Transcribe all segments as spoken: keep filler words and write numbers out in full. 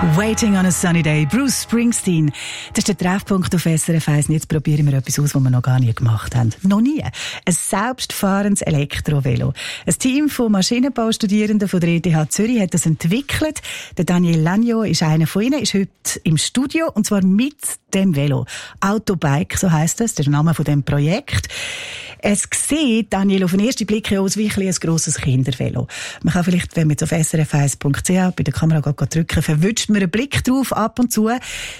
Waiting on a Sunny Day, Bruce Springsteen. Das ist der Treffpunkt auf S R F eins. Jetzt probieren wir etwas aus, was wir noch gar nie gemacht haben. Noch nie. Ein selbstfahrendes Elektrovelo. Ein Team von Maschinenbaustudierenden von der E T H Zürich hat das entwickelt. Der Daniel Lanio ist einer von ihnen, ist heute im Studio, und zwar mit dem Velo. Autobike, so heisst das, der Name von dem Projekt. Es sieht, Daniel, auf den ersten Blick aus wie ein grosses Kindervelo. Man kann vielleicht, wenn man jetzt auf s r f eins punkt c h bei der Kamera drücken, verwünscht man einen Blick drauf, ab und zu.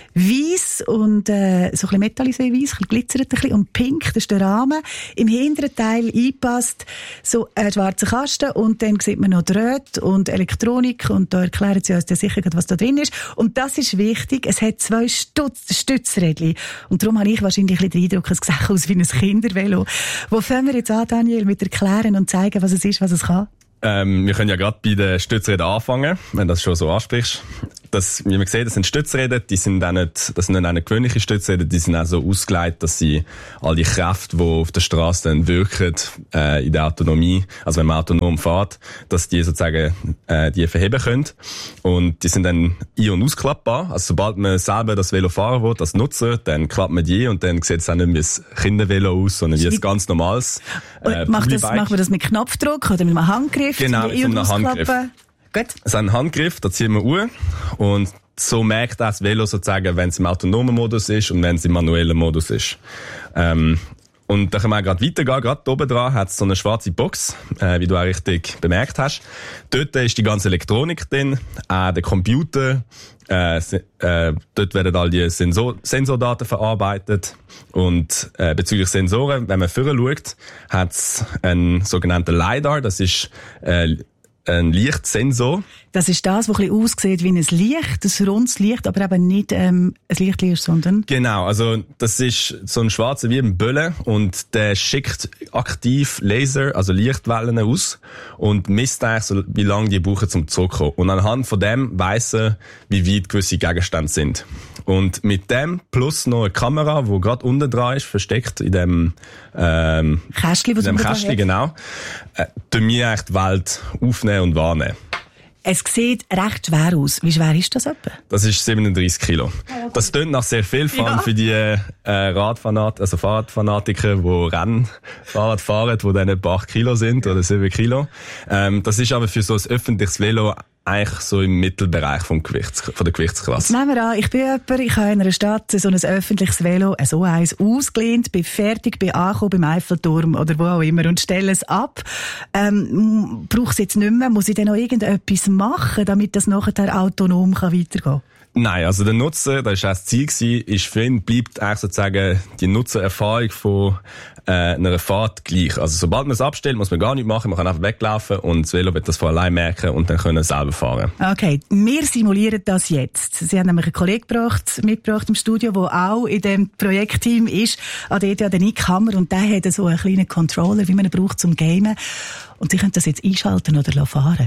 Weiss und äh, so ein bisschen metallisiert weiss, glitzert ein bisschen, und pink, das ist der Rahmen. Im hinteren Teil eingepasst so ein schwarzer Kasten, und dann sieht man noch Drähte und Elektronik, und da erklären sie uns sicher, was da drin ist. Und das ist wichtig, es hat zwei Stutz, Stützrädchen. Und darum habe ich wahrscheinlich ein bisschen den Eindruck, es sieht aus wie ein Kindervelo. Wo fangen wir jetzt an, Daniel, mit erklären und zeigen, was es ist, was es kann? Ähm, wir können ja gerade bei den Stützrädern anfangen, wenn du das schon so ansprichst. Das, wie man sieht, das sind Stützräder, die sind auch nicht, das sind nicht gewöhnliche Stützräder, die sind auch so ausgelegt, dass sie all die Kräfte, die auf der Straße dann wirken, äh, in der Autonomie, also wenn man autonom fährt, dass die sozusagen, äh, die verheben können. Und die sind dann ein- und ausklappbar. Also sobald man selber das Velo fahren will, als Nutzer, dann klappt man die, und dann sieht es auch nicht wie ein Kindervelo aus, sondern wie ein ganz normales, äh, macht, das, macht man das mit Knopfdruck oder mit einem Handgriff? Genau, mit so einem Handgriff. Gut. Es ist ein Handgriff, da ziehen wir Uhr, und so merkt das Velo sozusagen, wenn es im autonomen Modus ist und wenn es im manuellen Modus ist. Ähm, und da können wir auch gerade weitergehen. Gerade oben dran hat es so eine schwarze Box, äh, wie du auch richtig bemerkt hast. Dort ist die ganze Elektronik drin, auch der Computer. Äh, äh, dort werden all die Sensor- Sensordaten verarbeitet. Und äh, bezüglich Sensoren, wenn man vorher schaut, hat es einen sogenannten LiDAR. Das ist äh, ein Lichtsensor. Das ist das, was ein bisschen aussieht wie ein Licht, ein rundes Licht, aber eben nicht ähm, ein Licht ist, sondern... Genau, also das ist so ein schwarzer wie ein Bölle, und der schickt aktiv Laser, also Lichtwellen aus, und misst eigentlich so, wie lange die brauchen zum zurückkommen. Und anhand von dem weiss er, wie weit gewisse Gegenstände sind. Und mit dem plus noch eine Kamera, die gerade unten dran ist, versteckt in dem ähm, Kästchen, was in dem Kästchen, genau, äh, tun wir eigentlich die Welt aufnehmen und wahrnehmen. Es sieht recht schwer aus. Wie schwer ist das etwa? Das ist siebenunddreissig Kilo. Das klingt nach sehr viel, vor allem ja. für die äh, Radfanat, also Fahrradfanatiker, die Rennfahrrad fahren, die dann etwa acht Kilo sind oder sieben Kilo. Ähm, das ist aber für so ein öffentliches Velo eigentlich so im Mittelbereich vom Gewichts, von der Gewichtsklasse. Nehmen wir an, ich bin jemand, ich habe in einer Stadt so ein öffentliches Velo, so eins, ausgelehnt, bin fertig, bin angekommen beim Eiffelturm oder wo auch immer und stelle es ab. Ähm, brauche es jetzt nicht mehr? Muss ich dann noch irgendetwas machen, damit das nachher autonom kann weitergehen kann? Nein, also der Nutzer, das war auch das Ziel gewesen, ist für ihn, bleibt eigentlich sozusagen die Nutzererfahrung von äh, einer Fahrt gleich. Also sobald man es abstellt, muss man gar nichts machen, man kann einfach weglaufen, und das Velo wird das von allein merken und dann können selber fahren. Okay, wir simulieren das jetzt. Sie haben nämlich einen Kollegen gebracht, mitgebracht im Studio, der auch in dem Projektteam ist, an der E T H, der Nick Hammer, und der hat so einen kleinen Controller, wie man ihn braucht zum Gamen. Und Sie können das jetzt einschalten oder fahren.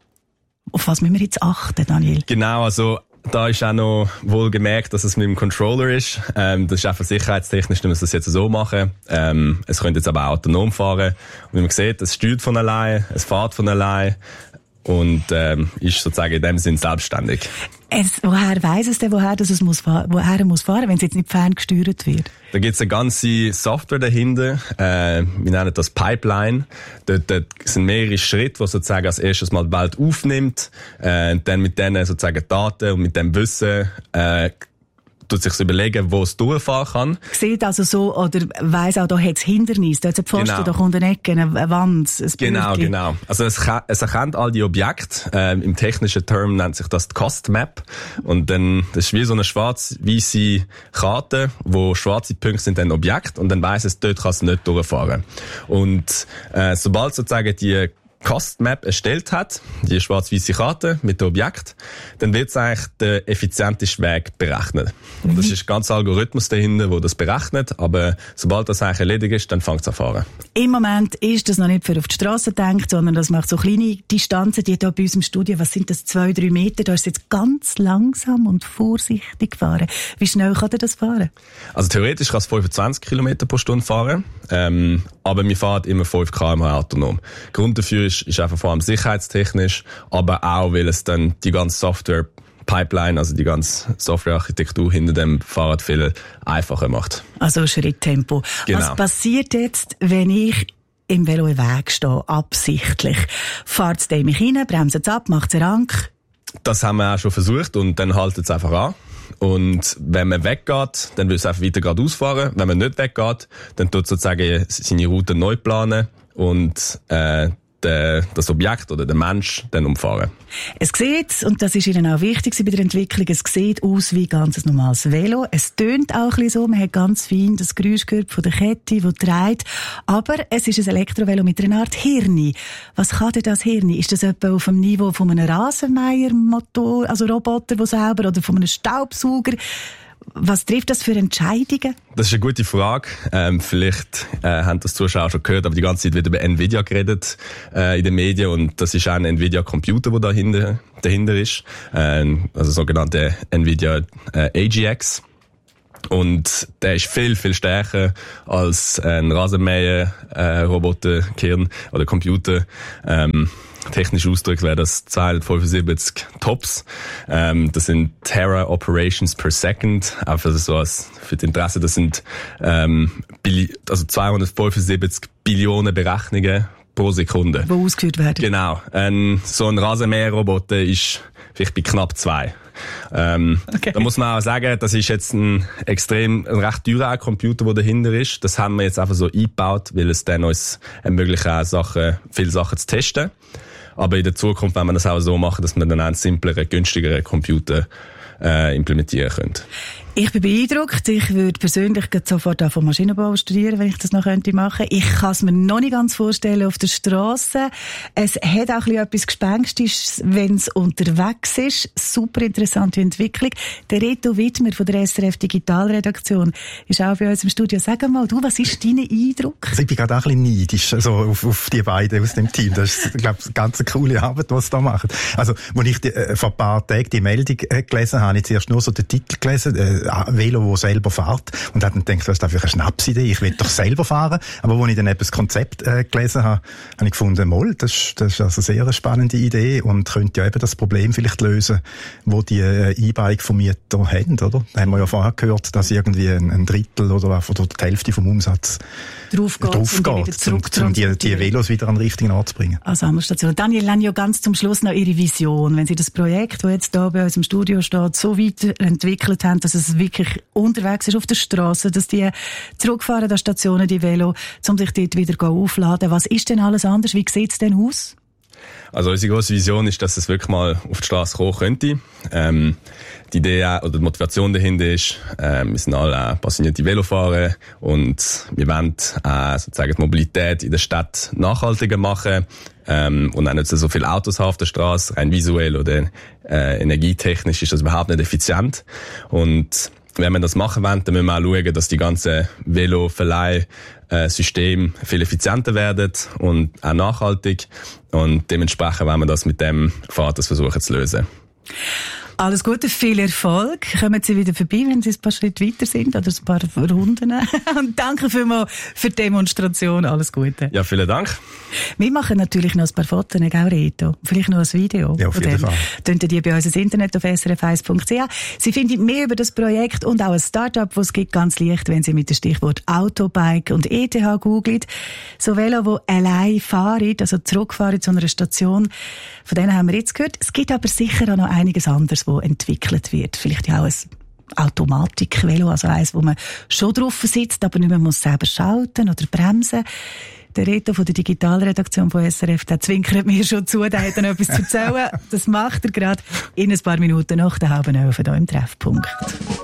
Auf was müssen wir jetzt achten, Daniel? Genau, also da ist auch noch wohl gemerkt, dass es mit dem Controller ist. Ähm, das ist einfach sicherheitstechnisch, dass wir das jetzt so machen. Ähm, es könnte jetzt aber auch autonom fahren. Und wie man sieht, es steuert von allein, es fährt von allein und ähm, ist sozusagen in dem Sinn selbstständig. Es, woher weiss es denn, woher, dass es muss, woher er muss fahren, wenn es jetzt nicht ferngesteuert wird? Da gibt es eine ganze Software dahinter, äh, wir nennen das Pipeline. Dort, dort sind mehrere Schritte, die sozusagen als erstes mal die Welt aufnimmt, äh, dann mit denen sozusagen Daten und mit dem Wissen äh, tut sich überlegen, wo es durchfahren kann. Sieht also so, oder weiss auch, da hat es Hindernis, da hat es eine Pfosten, genau. Da kommt eine Ecke, eine Wand, ein Genau, Bürgli. genau. Also es, es erkennt all die Objekte. Ähm, im technischen Term nennt sich das die Cost Map. Und dann, das ist wie so eine schwarz-weisse Karte, wo schwarze Punkte sind dann Objekte, und dann weiss es, dort kann es nicht durchfahren. Und äh, sobald sozusagen die Cost Map erstellt hat, die schwarz-weiße Karte mit dem Objekt, dann wird es eigentlich der effizienteste Weg berechnet. Und mhm. das ist ein ganzer Algorithmus dahinter, der das berechnet, aber sobald das eigentlich erledigt ist, dann fängt es an zu fahren. Im Moment ist das noch nicht für auf die Straße gedacht, sondern das macht so kleine Distanzen, die hier bei uns im Studio, was sind das, zwei, drei Meter, da ist jetzt ganz langsam und vorsichtig fahren. Wie schnell kann er das fahren? Also theoretisch kann es fünfundzwanzig Kilometer pro Stunde fahren, ähm, aber wir fahren immer fünf Kilometer pro Stunde autonom. Grund dafür ist, ist einfach vor allem sicherheitstechnisch, aber auch, weil es dann die ganze Software Pipeline, also die ganze Softwarearchitektur hinter dem Fahrrad viel einfacher macht. Also Schritttempo. Genau. Was passiert jetzt, wenn ich im Velo im Weg stehe, absichtlich? Fahrt es mich rein, bremst es ab, macht es einen Rank? Das haben wir auch schon versucht und dann haltet es einfach an. Und wenn man weggeht, dann will es einfach weiter geradeaus fahren. Wenn man nicht weggeht, dann tut sozusagen seine Route neu planen und äh, der, das Objekt oder der Mensch dann umfahren. Es sieht, und das ist Ihnen auch wichtig bei der Entwicklung, es sieht aus wie ganz ein normales Velo. Es tönt auch ein bisschen so, man hat ganz fein das Geräusch gehört von der Kette, die dreht. Aber es ist ein Elektrovelo mit einer Art Hirn. Was kann denn das Hirn? Ist das etwa auf dem Niveau von einem Rasenmähermotor, also Roboter, der selber, oder von einem Staubsauger? Was trifft das für Entscheidungen? Das ist eine gute Frage. Ähm, vielleicht äh, haben das Zuschauer schon gehört, aber die ganze Zeit wird über Nvidia geredet äh, in den Medien und das ist auch ein Nvidia-Computer, der dahinter, dahinter ist, ähm, also sogenannte Nvidia äh, A G X. Und der ist viel, viel stärker als ein Rasenmäher-Roboter-Kern oder Computer. Ähm, technisch ausgedrückt wäre das zweihundertfünfundsiebzig Tops. Ähm, das sind Tera Operations per Second. Einfach so als für das Interesse, das sind ähm, Billi- also zweihundertfünfundsiebzig Billionen Berechnungen pro Sekunde. Die ausgeführt werden. Genau. Ähm, so ein Rasenmäher-Roboter ist vielleicht bei knapp zwei. Ähm, okay. Da muss man auch sagen, das ist jetzt ein extrem, ein recht teurer Computer, der dahinter ist. Das haben wir jetzt einfach so eingebaut, weil es dann uns ermöglicht, auch Sachen, viele Sachen zu testen. Aber in der Zukunft werden wir das auch so machen, dass wir dann einen simpleren, günstigeren Computer äh, implementieren können. Ich bin beeindruckt. Ich würde persönlich sofort auch vom Maschinenbau studieren, wenn ich das noch könnte machen. Ich kann es mir noch nicht ganz vorstellen auf der Straße. Es hat auch ein etwas Gespenstisches, wenn es unterwegs ist. Super interessante Entwicklung. Der Reto Wittmer von der S R F Digitalredaktion ist auch bei uns im Studio. Sag mal, du, was ist dein Eindruck? Also ich bin gerade auch ein bisschen neidisch also auf, auf die beiden aus dem Team. Das ist, glaube ich, eine ganz coole Arbeit, was sie da machen. Also, als ich die, äh, vor ein paar Tagen die Meldung äh, gelesen habe, habe ich zuerst nur so den Titel gelesen, äh, Velo, das selber fährt. Und habe dann gedacht, was ist das für eine Schnapsidee? Ich will doch selber fahren. Aber als ich dann eben das Konzept äh, gelesen habe, habe ich gefunden, moll, das, das ist also sehr eine spannende Idee und könnte ja eben das Problem vielleicht lösen, wo die äh, E-Bike-Vermieter haben, oder? Da haben wir ja vorher gehört, dass irgendwie ein, ein Drittel oder, oder die Hälfte vom Umsatz drauf geht, drauf geht um, um die, die Velos wieder an den richtigen Ort zu bringen. Also Sammerstation. Daniel Lanio, ganz zum Schluss noch Ihre Vision. Wenn Sie das Projekt, das jetzt hier bei uns im Studio steht, so weit entwickelt haben, dass es wirklich unterwegs ist auf der Straße, dass die zurückfahren an Stationen, die Velo, um sich dort wieder aufladen. Was ist denn alles anders? Wie sieht es denn aus? Also unsere grosse Vision ist, dass es wirklich mal auf die Straße kommen könnte. Ähm, die Idee oder die Motivation dahinter ist, äh, wir sind alle auch passionierte Velofahrer und wir wollen äh, sozusagen die Mobilität in der Stadt nachhaltiger machen ähm, und auch nicht so viele Autos haben auf der Straße, rein visuell oder äh, energietechnisch ist das überhaupt nicht effizient. Und wenn wir das machen wollen, dann müssen wir auch schauen, dass die ganzen Velo-Verleih-Systeme viel effizienter werden und auch nachhaltig. Und dementsprechend wollen wir das mit dem Fahrrad versuchen zu lösen. Alles Gute, viel Erfolg. Kommen Sie wieder vorbei, wenn Sie ein paar Schritte weiter sind oder ein paar Runden. Und danke vielmals für die Demonstration. Alles Gute. Ja, vielen Dank. Wir machen natürlich noch ein paar Fotos, auch Reto. Vielleicht noch ein Video. Ja, auf jeden Fall. Könnt ihr die bei uns ins Internet auf s r f eins punkt c h. Sie finden mehr über das Projekt und auch ein Start-up, das es gibt, ganz leicht, wenn Sie mit dem Stichwort Autobike und E T H googelt. So Velo, die allein fahren, also zurückfahren zu einer Station. Von denen haben wir jetzt gehört. Es gibt aber sicher auch noch einiges anderes, wo entwickelt wird. Vielleicht ja auch ein Automatik-Velo, also eins, wo man schon drauf sitzt, aber nicht mehr muss selber schalten oder bremsen. Der Reto von der Digitalredaktion von S R F, der zwinkert mir schon zu, der hat dann etwas zu erzählen. Das macht er gerade in ein paar Minuten nach der halben Elf hier im Treffpunkt.